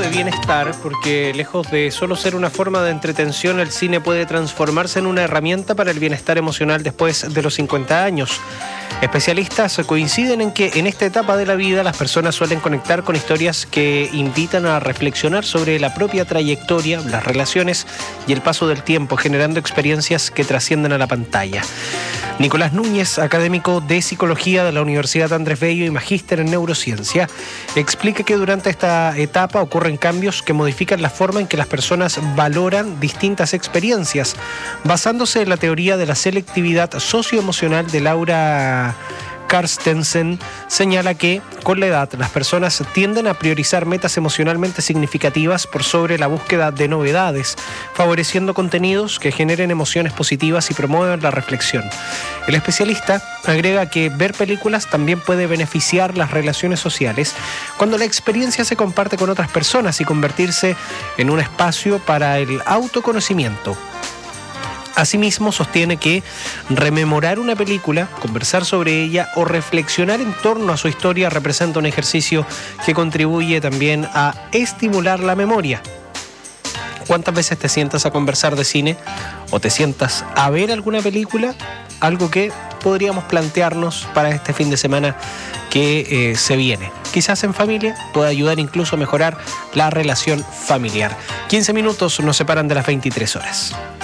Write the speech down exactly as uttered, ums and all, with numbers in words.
de bienestar, porque lejos de solo ser una forma de entretención, el cine puede transformarse en una herramienta para el bienestar emocional después de los cincuenta años. Especialistas coinciden en que en esta etapa de la vida las personas suelen conectar con historias que invitan a reflexionar sobre la propia trayectoria, las relaciones y el paso del tiempo, generando experiencias que trascienden a la pantalla. Nicolás Núñez, académico de Psicología de la Universidad Andrés Bello y magíster en Neurociencia, explica que durante esta etapa ocurren cambios que modifican la forma en que las personas valoran distintas experiencias, basándose en la teoría de la selectividad socioemocional de Laura Carstensen. Señala que con la edad las personas tienden a priorizar metas emocionalmente significativas por sobre la búsqueda de novedades, favoreciendo contenidos que generen emociones positivas y promuevan la reflexión. El especialista agrega que ver películas también puede beneficiar las relaciones sociales cuando la experiencia se comparte con otras personas y convertirse en un espacio para el autoconocimiento. Asimismo, sostiene que rememorar una película, conversar sobre ella o reflexionar en torno a su historia representa un ejercicio que contribuye también a estimular la memoria. ¿Cuántas veces te sientas a conversar de cine o te sientas a ver alguna película? Algo que podríamos plantearnos para este fin de semana que eh, se viene. Quizás en familia pueda ayudar incluso a mejorar la relación familiar. quince minutos nos separan de las veintitrés horas.